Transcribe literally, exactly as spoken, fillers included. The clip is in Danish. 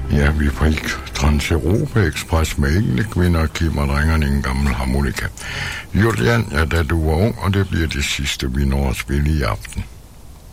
Ja, vi fik Trans-Europa Express med enkelte kvinder, Kim og drengerne en gammel harmonika. Julian, ja, da du var ung, og det bliver det sidste, vi når at spille i aften.